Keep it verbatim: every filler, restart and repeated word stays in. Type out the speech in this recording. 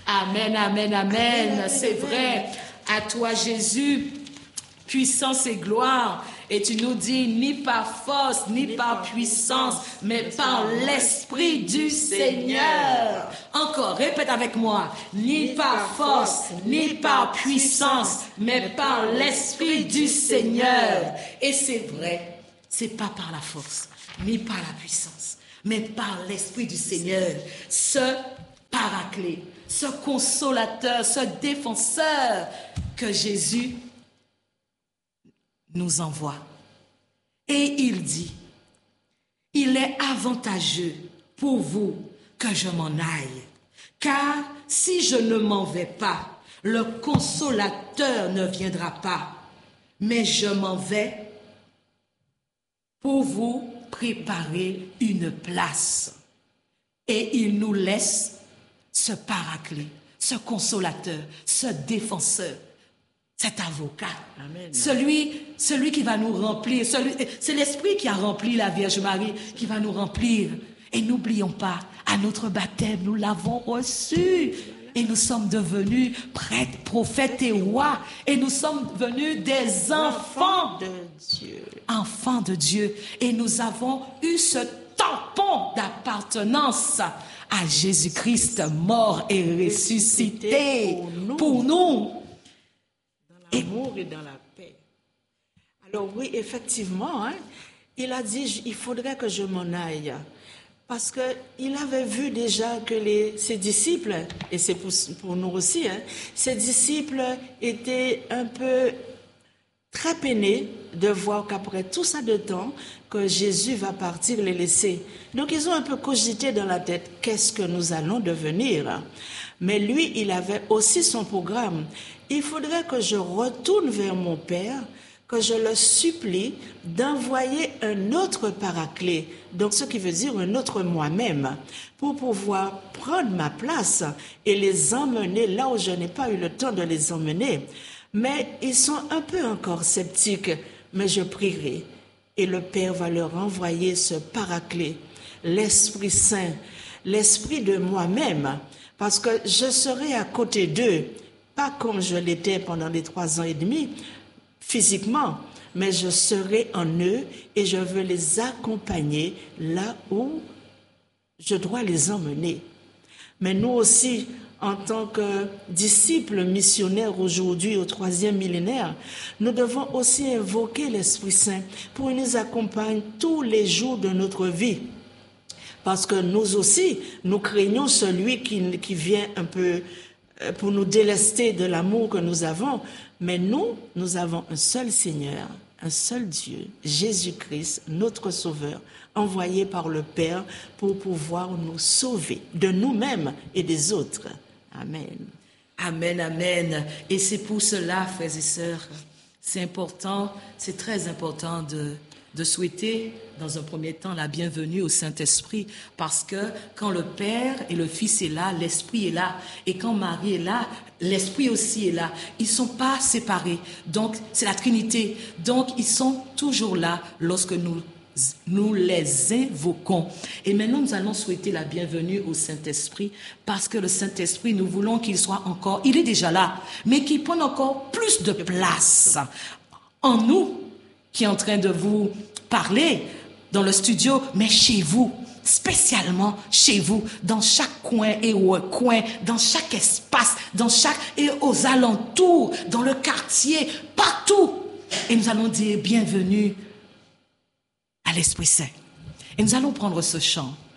Amen, amen, amen. C'est vrai. À toi, Jésus, puissance et gloire. Et tu nous dis, ni par force, ni, ni par, par puissance, puissance, mais par l'Esprit du Seigneur. Encore, répète avec moi. Ni, ni par force, ni par puissance, mais par l'Esprit du Seigneur. Et c'est vrai, c'est pas par la force, ni par la puissance, mais par l'Esprit du Seigneur. Ce paraclet, ce consolateur, ce défenseur que Jésus nous envoie. Et il dit, il est avantageux pour vous que je m'en aille, car si je ne m'en vais pas, le consolateur ne viendra pas, mais je m'en vais pour vous préparer une place. Et il nous laisse ce paraclet, ce consolateur, ce défenseur, cet avocat, Amen. Celui, celui qui va nous remplir, celui, c'est l'Esprit qui a rempli la Vierge Marie, qui va nous remplir. Et n'oublions pas, à notre baptême, nous l'avons reçu. Et nous sommes devenus prêtres, prophètes et rois. Et nous sommes devenus des enfants de Dieu. Enfants de Dieu. Et nous avons eu ce tampon d'appartenance à Jésus-Christ, mort et ressuscité pour nous. Pour nous. L'amour et dans la paix. Alors oui, effectivement, hein, il a dit, il faudrait que je m'en aille. Parce qu'il avait vu déjà que les, ses disciples, et c'est pour, pour nous aussi, hein, ses disciples étaient un peu très peinés de voir qu'après tout ça de temps, que Jésus va partir les laisser. Donc ils ont un peu cogité dans la tête, qu'est-ce que nous allons devenir? Mais lui, il avait aussi son programme. Il faudrait que je retourne vers mon Père, que je le supplie d'envoyer un autre paraclet, donc ce qui veut dire un autre moi-même, pour pouvoir prendre ma place et les emmener là où je n'ai pas eu le temps de les emmener. Mais ils sont un peu encore sceptiques, mais je prierai. Et le Père va leur envoyer ce paraclet, l'Esprit Saint, l'Esprit de moi-même, parce que je serai à côté d'eux, pas comme je l'étais pendant les trois ans et demi, physiquement, mais je serai en eux et je veux les accompagner là où je dois les emmener. Mais nous aussi, en tant que disciples missionnaires aujourd'hui au troisième millénaire, nous devons aussi invoquer l'Esprit Saint pour qu'il nous accompagne tous les jours de notre vie. Parce que nous aussi, nous craignons celui qui, qui vient un peu pour nous délester de l'amour que nous avons. Mais nous, nous avons un seul Seigneur, un seul Dieu, Jésus-Christ, notre Sauveur, envoyé par le Père pour pouvoir nous sauver de nous-mêmes et des autres. Amen. Amen, amen. Et c'est pour cela, frères et sœurs, c'est important, c'est très important de, de souhaiter, dans un premier temps, la bienvenue au Saint-Esprit. Parce que quand le Père et le Fils est là, l'Esprit est là. Et quand Marie est là, l'Esprit aussi est là. Ils ne sont pas séparés. Donc, c'est la Trinité. Donc, ils sont toujours là lorsque nous Nous les invoquons. Et maintenant, nous allons souhaiter la bienvenue au Saint-Esprit parce que le Saint-Esprit, nous voulons qu'il soit encore, il est déjà là, mais qu'il prenne encore plus de place en nous, qui est en train de vous parler dans le studio, mais chez vous, spécialement chez vous, dans chaque coin et recoin, dans chaque espace, dans chaque et aux alentours, dans le quartier, partout. Et nous allons dire bienvenue à l'Esprit Saint. Et nous allons prendre ce chant.